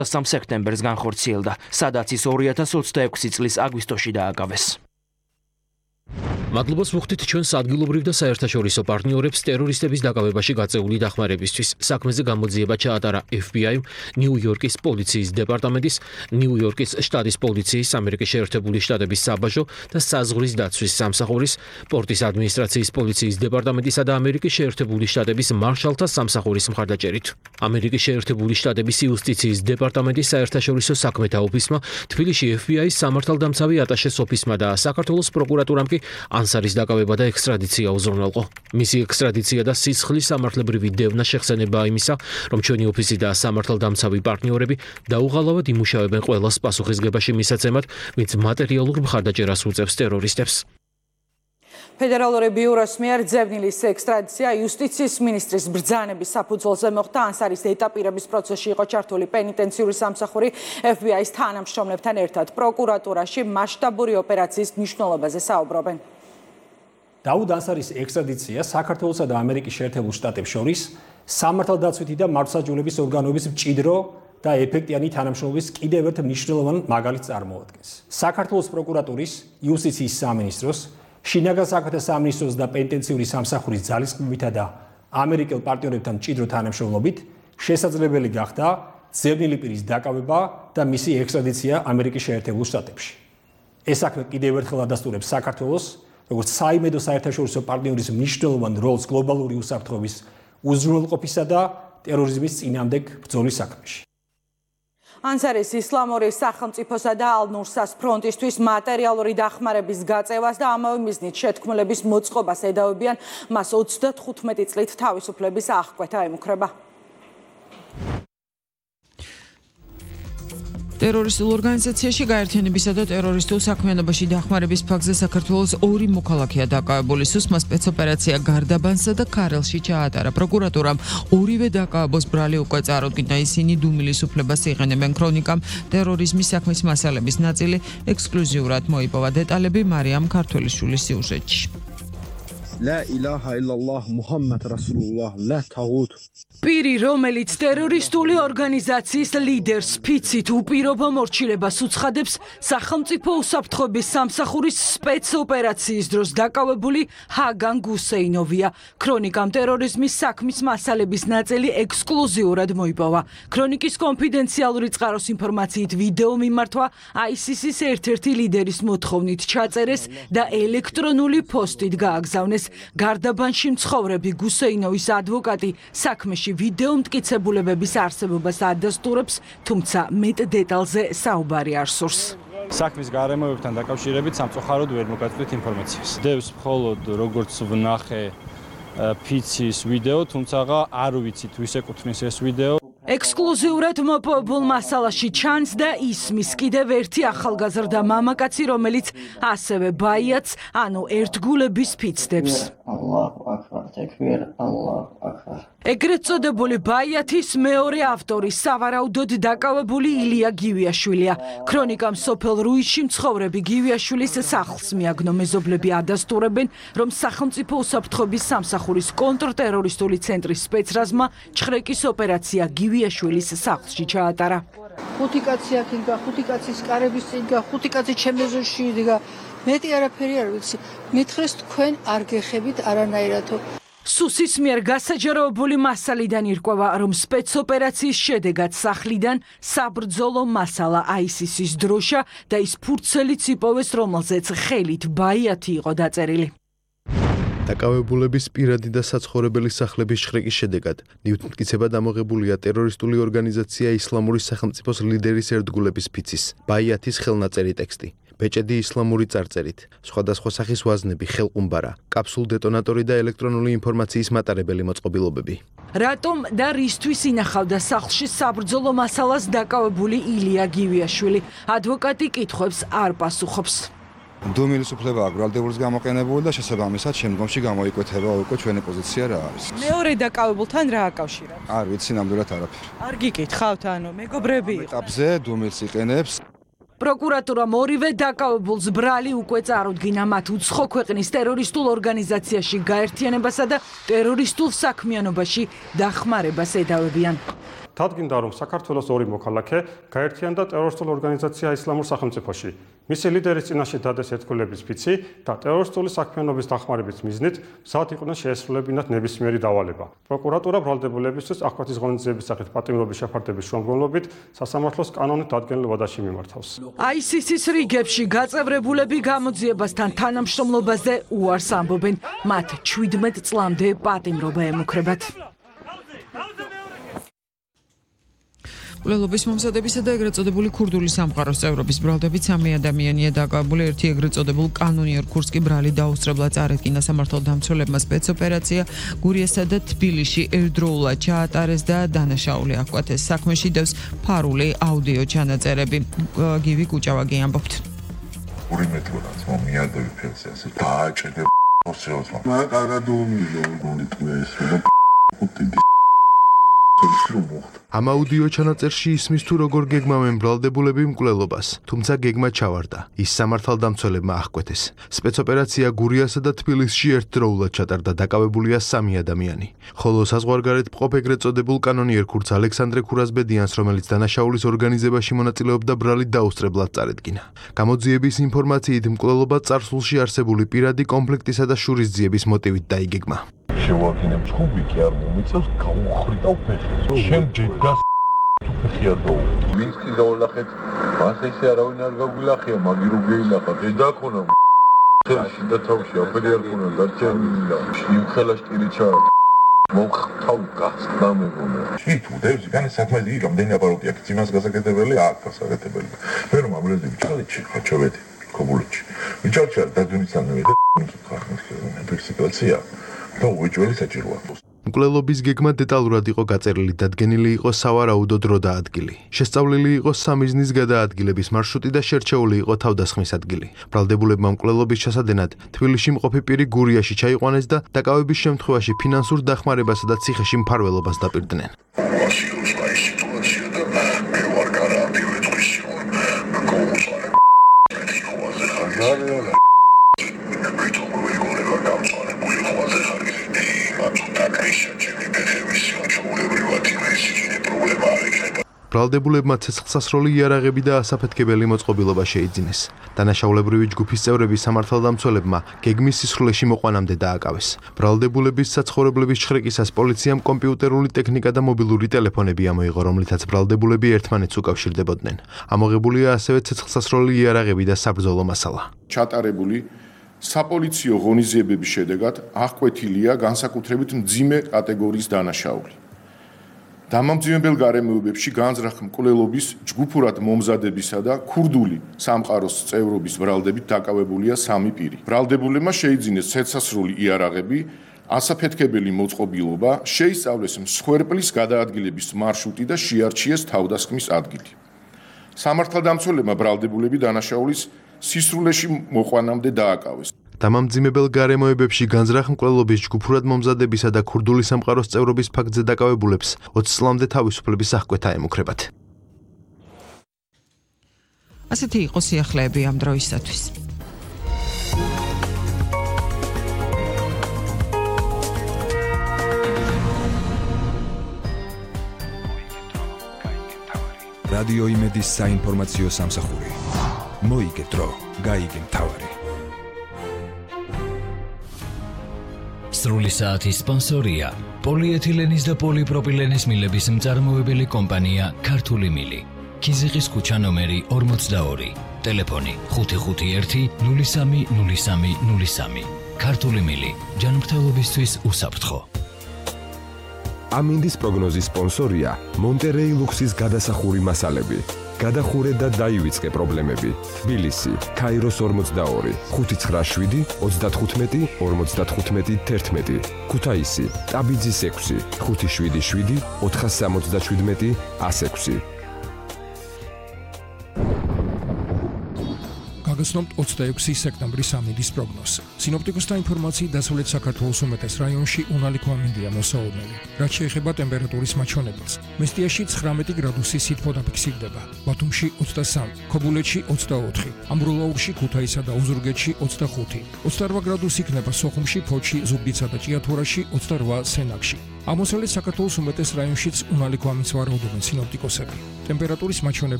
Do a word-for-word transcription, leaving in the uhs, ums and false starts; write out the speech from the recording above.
სამ სექტემბერს განხორციელდა, სადაც ის ორი ათას ოცდაექვსი წლის აგვისტოში დააკავეს. მადლობას ვუხდით ჩვენს ადგილობრივ და საერთაშორისო პარტნიორებს ტერორისტების დაკავებაში გაწეული დახმარებისთვის. საქმეზე გამოძიება ჩაატარა ეფ ბი აიმ, ნიუ-იორკის პოლიციის დეპარტამენტის, ნიუ-იორკის შტატის პოლიციის, ამერიკის შეერთებული შტატების საბაჟო და საზღვრის დაცვის სამსახურის, პორტის ადმინისტრაციის პოლიციის დეპარტამენტისა და ამერიკის შეერთებული შტატების მარშალთა სამსახურის მხარდაჭერით. ამერიკის შეერთებული შტატების იუსტიციის დეპარტამენტის საერთაშორისო საქმეთა ოფისმა, თბილისში ეფ ბი აის სამართალდამცავი ატაშეს ოფისმა და საქართველოს პროკურატურამ კი ანსარის დაკავება და ექსტრადიცია უზრუნველყო. მისი ექსტრადიცია და სისხლის სამართლებრივი დევნა შეხსენებაა იმისა, რომ ჩვენი ოფისი და სამართალდამცავი პარტნიორები დაუღალავად იმუშავებენ ყველას პასუხისგებაში მისაცემად, ვინც მატერიალურ მხარდაჭერას უწევს ტერორისტებს. ფედერალური ბიუროს მიერ ძებნილის ექსტრადიცია იუსტიციის მინისტრის ბრძანების საფუძველზე მოხდა. ანსარის ეტაპირების პროცესში იყო ჩართული პენიტენციური სამსახური ეფ ბი აის თანამშრომლებთან ერთად. პროკურატურაში მასშტაბური ოპერაციის მნიშვნელობაზე საუბრობენ. დაუდ ანსარის ექსტრადიცია საქართველოსა და ამერიკის შეერთებულ შტატებს შორის სამართალდაცვითი და მართლმსაჯულების ორგანოების მჭიდრო და ეფექტიანი თანამშრომლობის კიდევ ერთ მნიშვნელოვან მაგალითს წარმოადგენს. საქართველოს პროკურატურის, იუსტიციის სამინისტროს, შინაგან საქმეთა სამინისტროს და პენიტენციური სამსახურის ძალისხმევითა და ამერიკელ პარტნიორებთან მჭიდრო თანამშრომლობით შესაძლებელი გახდა ძებნილი პირის დაკავება და მისი ექსტრადიცია ამერიკის შეერთებულ შტატებში. ეს საქმე კიდევ ერთხელ ადასტურებს საქართველოს როგორც საიმედო საერთაშორისო პარტნიორის მნიშვნელოვან როლს გლობალური უსაფრთხოების უზრუნველყოფისა და ტერორიზმის წინააღმდეგ ბრძოლის საქმეში. ანსარის ისლამური სახელმწიფოსა და ალ-ნუსრას ფრონტისთვის მატერიალური დახმარების გაწევას და ამავე მიზნით შეთქმულების მოწყობას ედავებიან, მას ოცდათხუთმეტი წლით თავისუფლების აღკვეთა ემუქრება. ტერორისტულ ორგანიზაციაში გაერთიანებისა და ტერორისტულ საქმიანობაში დახმარების ფაქტზე საქართველოს ორი მოქალაქეა დაკავებული. სუსმა სპეცოპერაცია გარდაბანსა და ქარელში ჩაატარა. პროკურატურამ ორივე დაკავებულს ბრალი უკვე წარუდგინა. ისინი დუმილის უფლებას იყენებენ. ქრონიკამ ტერორიზმის საქმის მასალების ნაწილი ექსკლუზიურად მოიპოვა. დეტალები მარიამ ქართველიშვილის სიუჟეტში. ლა ილაჰა ილალლაჰ მუჰამმად რასულულლაჰ ლა თაღუტ. პირი, რომელიც ტერორისტული ორგანიზაციის ლიდერს ფიცით უპირობო მორჩილებას უცხადებს, სახელმწიფო უსაფრთხოების სამსახურის სპეცოპერაციის დროს დაკავებული ჰაგან გუსეინოვია. ქრონიკამ ტერორიზმის საქმის მასალების ნაწილი ექსკლუზიურად მოიპოვა. ქრონიკის კონფიდენციალური წყაროს ინფორმაციით ვიდეო მიმართვა აი ეს ის ერთ-ერთი ლიდერის მოთხოვნით ჩაწერეს და ელექტრონული პოსტით გააგზავნეს. გარდაბანში მცხოვრები გუსეინოვის ადვოკატი საქმეში ვიდეო მტკიცებულებების არსებობას ადასტურებს, თუმცა მეტ დეტალზე საუბარი არ სურს. საქმის გარემოებებთან დაკავშირებით სამწუხაროდ ვერ მოგაწვდით ინფორმაციას. დევს მხოლოდ როგორც ვნახე ფიცის ვიდეო, თუმცა არ ვიცით ვის ეკუთვნის ეს ვიდეო. ექსკლუზიურად მოპოვებულ მასალაში ჩანს და ისმის კიდევ ერთი ახალგაზრდა მამაკაცი, რომელიც ასევე ბაიათს, ანუ ერთგულების ფიცდებს. ეგრეთ წოდებული ბაიათის მეორე ავტორი სავარაუდოდ დაკავებული ილია გივიაშვილია. ქრონიკამ სოფელ რუისში მცხოვრები გივიაშვილის სახლს მიაგნო. მეზობლები ადასტურებენ, რომ სახელმწიფო უსაფრთხოების სამსახურის კონტრტერორისტული ცენტრის სპეცრაზმა ჩხრეკის ოპერაცია გივიაშვილის სახლში ჩაატარა. ხუთი კაცი აქ იდგა, ხუთი კაცის კარების წინ იდგა, ხუთი კაცი ჩემეზოში იდგა. მეტი არაფერი არ ვიცი. მითხრეს თქვენ არ გეხებით არანაირადო. სუსის მიერ გასაჯაროებული მასალიდან ირკვევა, რომ სპეცოპერაციის შედეგად სახლიდან საბრძოლო მასალა აი ეს ის დროშა და ის ფურცელიც იპოვეს, რომელზეც ხელით ბაიათი იყო დაწერილი. დაკავებულების პირადი და საცხოვრებელი სახლების შხრიკის შედეგად ნივთმტკიცება დამოღებულია ტერორისტული ორგანიზაცია ისლამური სახელმწიფოს ლიდერის ერთგულების ფიცის, ბაიათის ხელნაწერი ტექსტი, ბეჭედი ისლამური წარწერით, სხვადასხვა სახის ვაზნები, ხელყუმბარა, კაფსულ დეტონატორი და ელექტრონული ინფორმაციის მატარებელი მოწყობილობები. რატომ და რისთვის ინახავდა სახლში საბრძოლო მასალას დაკავებული ილია გივიაშვილი? ადვოკატი კითხვებს არ პასუხობს. დუმილის უფლება აქვს ბრალდებულის გამოყენებული და შესაბამისად შემდგომში გამოიკვეთება უკვე ჩვენი პოზიცია რა არის. მეორე დაკავებულთან რა აკავშირებს? არ ვიცი ნამდვილად არაფერი. არ გიკითხავთ, ანუ მეგობრები იყო. ეტაპზე დუმილს იყენებს. პროკურატურამ ორივე დაკავებულს ბრალი უკვე წარუდგინა. მათ უცხო ქვეყნის ტერორისტულ ორგანიზაციაში გაერთიანებასა და ტერორისტულ საქმიანობაში დახმარებას ედავებიან. დადგინდა, რომ საქართველოს ორი მოქალაქე გაერთიანდა ტერორისტულ ორგანიზაცია ისლამურ სახელმწიფოში. მისი ლიდერის წინაშე დადეს ერთგულების ფიცი და ტერორისტული საქმიანობის დახმარების მიზნით მზად იყვნენ შეესრულებინათ ნებისმიერი დავალება. პროკურატურა ბრალდებულებისთვის აღკვეთის ღონისძიების სახით პატიმრობის შეფარდების შუამდგომლობით სასამართლოს კანონით დადგენილ ვადაში მიმართავს. აი ეს ის რიგებში გაწევრებულები გამოძიებასთან თანამშრომლობაზე უარს ამბობენ. მათ შვიდმეტ წლამდე პატიმრობა ემუქრებათ. მკვლელობის მომზადებისა და ეგრეთ წოდებული ქურდული სამყაროს წევრობის ბრალდებით სამი ადამიანია დაკავებული. ერთი ეგრეთ წოდებულ კანონიერ ქურდს კი ბრალი დაუსწრებლად წარადგინა სამართალდამცველებმა სპეცოპერაცია გურიასა და თბილისში ერთდროულად ჩაატარეს და დანაშაული აღკვეთეს. საქმეში დევს ფარული აუდიო ჩანაწერები. გივი კუჭავაგი ამბობთ. ორი მეტროდაც მომიადები ფელს ასე დააჭედე მოსეოს მაგ კარადუმილო მონიტუეს და ხუთი ამ აუდიო ჩანაწერში ისმის თუ როგორ გეგმავენ ბრალდებულები მკვლელობას, თუმცა გეგმა ჩავარდა. ის სამართალდამცველებმა აღკვეთეს. სპეცოპერაცია გურიასა და თბილისში ერთდროულად ჩატარდა, დაკავებულია სამი ადამიანი. ხოლო საზღვარგარეთ მყოფ ეგრეთ წოდებულ კანონიერ ქურდს ალექსანდრე ქურასბედიანს, რომელიც დანაშაულის ორგანიზებაში მონაწილეობდა, ბრალი დაუსწრებლად წარედგინა. გამოძიების ინფორმაციით მკვლელობა წარსულში არსებული პირადი კონფლიქტისა და შურისძიების მოტივით დაიგეგმა. შევაკინებ ხუბი კი არ მომიწევს გაუხრიტავ ფეხებს. შემდეგ გას თუ ფეხი არ დაუ. ვინც კი დაოლახეთ, მას ესე არავინ არ გაგვილახია, მაგირო გეილახა, დედაქონა. ხელში და თავში აფერი არ ქონა, დარჩენილა. იმ ხელაში ტირიჩა. მოხთავ გასწდა მეგონა. შიტუ დევზი განე საქმეზე იგი რამდენი აპარატი აქვს, იმას გასაკეთებელი აქ გასაკეთებელი. მე რომ ამლეზე ვიჭრალეჩი ხაჩოვედი, ქობულეთში. ვიჭარჩა დადუნიცანები და ხარხმის ფიქსიკაცია. მკვლელობის გეგმა დეტალურად იყო გაწერილი, დადგენილი იყო სავარაუდო დრო და ადგილი. შესწავლილი იყო სამიზნის გადაადგილების მარშრუტი და შერჩეული იყო თავდასხმის ადგილი. ბრალდებულებმა მკვლელობის ჩასადენად თბილისში მყოფი პირი გურიაში ჩაიყვანეს და დაკავების შემთხვევაში ფინანსურ დახმარებასა და ციხეში მფარველობას დაპირდნენ. ბრალდებულებმა ცეცხლსასროლი იარაღები და ასაფეთქებელი მოწყობილობა შეიძინეს. დანაშაულებრივი ჯგუფის წევრები სამართალდამცველებმა გეგმის სისრულეში მოყვანამდე დააკავეს. ბრალდებულების საცხოვრებლების შხრიკისას პოლიციამ კომპიუტერული ტექნიკა და მობილური ტელეფონები ამოიღო, რომლითაც ბრალდებულები ერთმანეთს უკავშირდებოდნენ. ამოღებულია ასევე ცეცხლსასროლი იარაღები და საბრძოლო მასალა. ჩატარებული საპოლიციო ღონისძიებების შედეგად აღკვეთილია განსაკუთრებით მძიმე კატეგორიის დანაშაული. დამამძიმებელ გარემოებებში განზრახ მკვლელობის ჯგუფურად მომზადებისა და ქურდული სამყაროს წევრობის ბრალდებით დაკავებულია სამი პირი. ბრალდებულებმა შეიძინეს ცეცხლსასროლი იარაღები, ასაფეთქებელი მოწყობილობა, შეისწავლეს მსხვერპლის გადაადგილების მარშრუტი და შეარჩიეს თავდასხმის ადგილი. სამართალდამცველებმა ბრალდებულები დანაშაულის სისრულეში მოყვანამდე დააკავეს. დამამძიმებელ გარემოებებში განზრახ მკვლელობის ჯგუფურად მომზადებისა და ქურდული სამყაროს წევრობის ფაქტზე დაკავებულებს ოცი წლამდე თავისუფლების აღკვეთა ემუქრებათ. ასეთი იყო სიახლეები ამ დროისათვის. რადიო იმედის საინფორმაციო სამსახური. მოიგე დრო, გაიგე მთავარი. სრული საათის სპონსორია პოლიეთილენის და პოლიპროპილენის მილების მწარმოებელი კომპანია ქართული მილი. ქიზიყის ქუჩა ნომერი ორმოცდაორი. ტელეფონი ხუთი ხუთი ერთი ნული სამი ნული სამი ნული სამი. ქართული მილი. ჯანმრთელობისთვის უსაფრთხო. ამინდის პროგნოზის სპონსორია მონტერეი ლუქსის გადასახური მასალები. გადახურე და დაივიწყე პრობლემები. თბილისი, ქაიროს ორმოცდაორი, ხუთი ცხრა შვიდი ოცდათხუთმეტი ორმოცდათხუთმეტი თერთმეტი. ქუთაისი, ტაბიძის ექვსი, ხუთი შვიდი შვიდი ოთხას სამოცდაშვიდმეტი ასექვსი. გაგაცნობთ ოცდაექვსი სექტემბრის ამინდის პროგნოზს. სინოპტიკოსთა ინფორმაციით დასავლეთ საქართველოს უმეტეს რაიონში უნალიქო ამინდია მოსაუბნელი. რაც შეეხება ტემპერატურის მაჩვენებელს, მესტიაში ცხრამეტი გრადუსი სითბო დაფიქსირდება, ბათუმში ოცდასამი, ქობულეთში ოცდაოთხი, ამბროლაურში, ქუთაისსა და ოზურგეთში ოცდახუთი, ოცდაორ გრადუსი იქნება სოხუმში, ფოთში, ზუგდიდსა და ჭიათურაში, ოცდარვა სენაკში. აღმოსავლეთ საქართველოს უმეტეს რაიონშიც უნალიქო ამის ვარაუდობენ სინოპტიკოსები. ტემპერატურის მაჩვენებელი